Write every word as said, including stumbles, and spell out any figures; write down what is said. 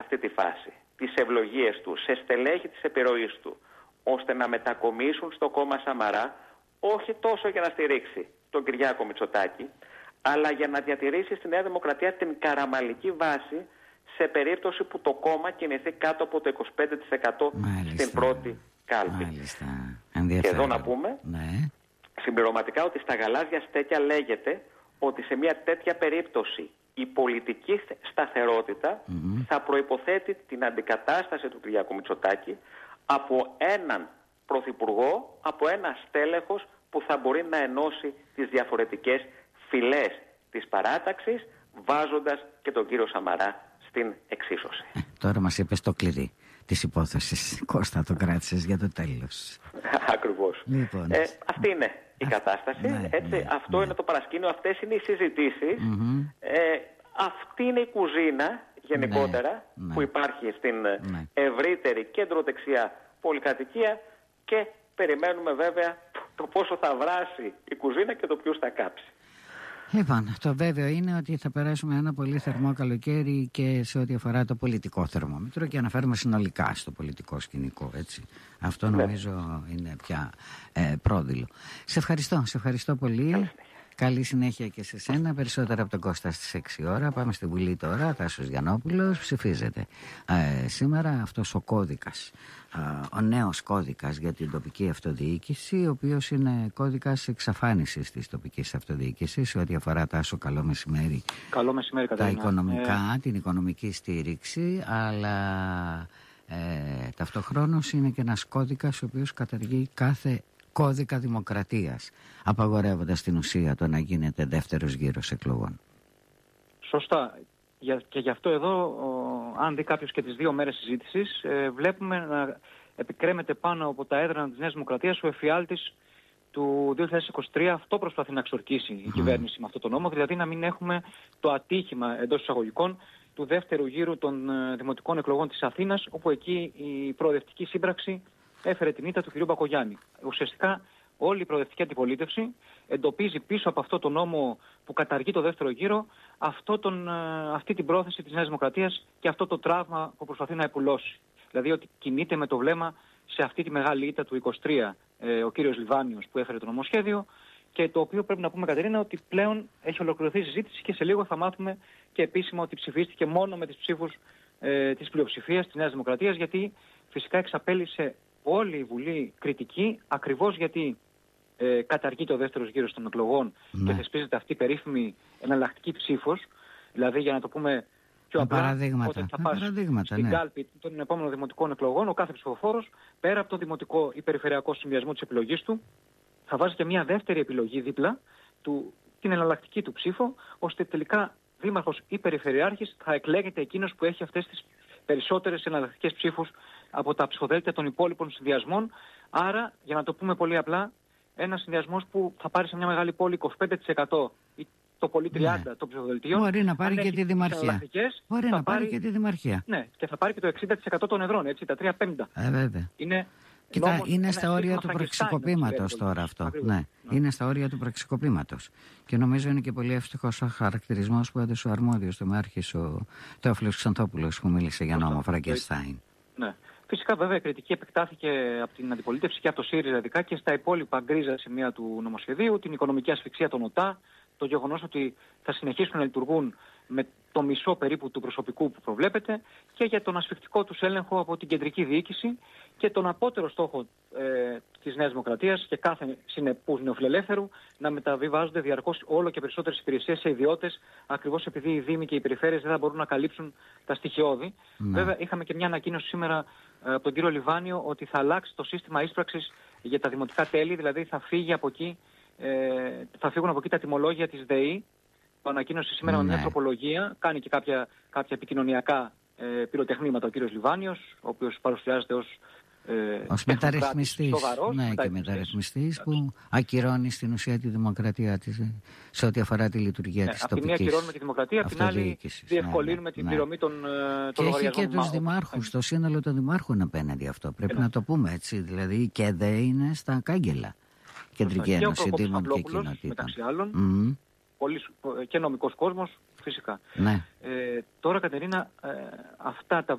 αυτή τη φάση τις ευλογίες του σε στελέχη της επιρροής του, ώστε να μετακομίσουν στο κόμμα Σαμαρά, όχι τόσο για να στηρίξει τον Κυριάκο Μητσοτάκη, αλλά για να διατηρήσει στη Νέα Δημοκρατία την καραμαλική βάση σε περίπτωση που το κόμμα κινηθεί κάτω από το είκοσι πέντε τοις εκατό στην πρώτη κάλπη. Μάλιστα. Και εδώ να πούμε, ναι, συμπληρωματικά, ότι στα γαλάζια στέκια λέγεται ότι σε μια τέτοια περίπτωση η πολιτική σταθερότητα mm-hmm. θα προϋποθέτει την αντικατάσταση του Κυριάκου Μητσοτάκη από έναν πρωθυπουργό, από ένα στέλεχος που θα μπορεί να ενώσει τις διαφορετικές φυλές της παράταξης, βάζοντας και τον κύριο Σαμαρά στην εξίσωση. Ε, τώρα μας είπες το κλειδί της υπόθεσης. Κώστα, το κράτησες για το τέλος. Ακριβώς. Λοιπόν, ε, αυτή είναι η Α, κατάσταση. Ναι, έτσι, ναι, αυτό ναι. είναι το παρασκήνιο, αυτές είναι οι συζητήσεις. Mm-hmm. Ε, αυτή είναι η κουζίνα γενικότερα ναι, που ναι. υπάρχει στην ναι. ευρύτερη κέντρο-δεξιά πολυκατοικία, και περιμένουμε βέβαια το πόσο θα βράσει η κουζίνα και το ποιους θα κάψει. Λοιπόν, το βέβαιο είναι ότι θα περάσουμε ένα πολύ θερμό καλοκαίρι και σε ό,τι αφορά το πολιτικό θερμόμετρο, και αναφέρουμε συνολικά στο πολιτικό σκηνικό, έτσι. Αυτό νομίζω ναι. είναι πια ε, πρόδειλο. Σε ευχαριστώ, σε ευχαριστώ πολύ. Καλή, Καλή συνέχεια και σε σένα. Περισσότερα από τον Κώστα στις έξι ώρα. Πάμε στη Βουλή τώρα. Τάσος Γιαννόπουλος, ψηφίζεται ε, σήμερα αυτός ο κώδικας, ε, ο νέος κώδικας για την τοπική αυτοδιοίκηση, ο οποίος είναι κώδικας εξαφάνισης της τοπικής αυτοδιοίκησης σε ό,τι αφορά, Τάσο, καλό μεσημέρι, καλό μεσημέρι τα οικονομικά, ε... την οικονομική στήριξη, αλλά ε, ταυτοχρόνως είναι και ένας κώδικας ο οποίος καταργεί κάθε κώδικα δημοκρατίας, απαγορεύοντας στην ουσία το να γίνεται δεύτερος γύρος εκλογών. Σωστά. Και γι' αυτό εδώ, ο, αν δει κάποιος και τις δύο μέρες συζήτησης, ε, βλέπουμε να επικρέμεται πάνω από τα έδρανα της Νέας Δημοκρατίας ο εφιάλτης του δύο χιλιάδες είκοσι τρία. Αυτό προσπαθεί να εξορκίσει η mm. κυβέρνηση με αυτό το νόμο, δηλαδή να μην έχουμε το ατύχημα εντός εισαγωγικών του δεύτερου γύρου των ε, δημοτικών εκλογών της Αθήνας, όπου εκεί η προοδευτική σύμπραξη έφερε την ήττα του κ. Μπακογιάννη. Ουσιαστικά όλη η προοδευτική αντιπολίτευση εντοπίζει πίσω από αυτό το νόμο που καταργεί το δεύτερο γύρο αυτό τον, αυτή την πρόθεση της Νέας Δημοκρατίας και αυτό το τραύμα που προσπαθεί να επουλώσει. Δηλαδή ότι κινείται με το βλέμμα σε αυτή τη μεγάλη ήττα του είκοσι τρία ε, ο κύριος Λιβάνιος που έφερε το νομοσχέδιο, και το οποίο πρέπει να πούμε, Κατερίνα, ότι πλέον έχει ολοκληρωθεί η συζήτηση και σε λίγο θα μάθουμε και επίσημα ότι ψηφίστηκε μόνο με τις ψήφους ε, της πλειοψηφίας της Νέας Δημοκρατίας, γιατί φυσικά εξαπέλυσε όλη η Βουλή κριτική, ακριβώς γιατί ε, καταργεί το δεύτερος γύρος των εκλογών ναι. και θεσπίζεται αυτή η περίφημη εναλλακτική ψήφος. Δηλαδή, για να το πούμε πιο απλά, όταν θα πας στην ναι. κάλπη των επόμενων δημοτικών εκλογών, ο κάθε ψηφοφόρος, πέρα από το δημοτικό ή περιφερειακό συνδυασμό της επιλογής του, θα βάζει και μια δεύτερη επιλογή δίπλα, του, την εναλλακτική του ψήφο, ώστε τελικά δήμαρχος ή περιφερειάρχης θα εκλέγεται εκείνος που έχει αυτές τις περισσότερες εναλλακτικές ψήφους από τα ψηφοδέλτια των υπόλοιπων συνδυασμών. Άρα, για να το πούμε πολύ απλά, ένας συνδυασμός που θα πάρει σε μια μεγάλη πόλη είκοσι πέντε τοις εκατό ή το πολύ τριάντα τοις εκατό ναι. των ψηφοδελτίων. Μπορεί να πάρει και τη δημαρχία. Μπορεί να πάρει, πάρει και τη δημαρχία. Ναι, και θα πάρει και το εξήντα τοις εκατό των εδρών, έτσι, τα τρία πέμπτα. Ε, βέβαια. Είναι, Κοίτα, νόμος, είναι στα όρια του πραξικοπήματος τώρα αυτό. Ναι. Ναι. Είναι στα όρια του πραξικοπήματος. Και νομίζω είναι και πολύ εύστοχος ο χαρακτηρισμός που έδωσε ο αρμόδιος του Μάρχης, ο Θεόφιλος Ξανθόπουλος, που μίλησε για νόμο Φραγκενστάιν. Ναι. Φυσικά, βέβαια, η κριτική επεκτάθηκε από την αντιπολίτευση και από το ΣΥΡΙΖΑ ειδικά και στα υπόλοιπα γκρίζα σημεία του νομοσχεδίου, την οικονομική ασφυξία των ΟΤΑ, το γεγονός ότι θα συνεχίσουν να λειτουργούν με το μισό περίπου του προσωπικού που προβλέπεται, και για τον ασφυκτικό τους έλεγχο από την κεντρική διοίκηση και τον απότερο στόχο ε, της Νέας Δημοκρατίας και κάθε συνεπούς νεοφιλελεύθερου να μεταβιβάζονται διαρκώς όλο και περισσότερες υπηρεσίες σε ιδιώτες, ακριβώς επειδή οι δήμοι και οι περιφέρειες δεν θα μπορούν να καλύψουν τα στοιχειώδη. Ναι. Βέβαια, είχαμε και μια ανακοίνωση σήμερα ε, από τον κύριο Λιβάνιο ότι θα αλλάξει το σύστημα ίσπραξης για τα δημοτικά τέλη, δηλαδή θα φύγει από εκεί. Ε, θα φύγουν από εκεί τα τιμολόγια της ΔΕΗ. Το ανακοίνωσε σήμερα ναι. με μια τροπολογία. Κάνει και κάποια, κάποια επικοινωνιακά ε, πυροτεχνήματα ο κύριος Λιβάνιος, ο οποίος παρουσιάζεται ως ε, ως μεταρρυθμιστής, ναι, και μεταρρυθμιστής που ακυρώνει στην ουσία τη δημοκρατία της σε ό,τι αφορά τη λειτουργία ναι, της τοπικής αυτοδιοίκησης. Από τη μία ακυρώνουμε τη δημοκρατία, από την άλλη διευκολύνουμε ναι, την ναι. πληρωμή των, των και λογαριασμών. Και έχει και τους δημάρχους, το σύνολο των δημάρχων απέναντι αυτό. Πρέπει ναι. να το πούμε έτσι. Δηλαδή η ΚΕΔΕ είναι στα κάγκελα. Κεντρική Ένωση Δήμων και Κοινοτήτων. Μεταξύ άλλων. Mm. Πολύ, και νομικός κόσμος, φυσικά. Ναι. Ε, τώρα, Κατερίνα, ε, αυτά τα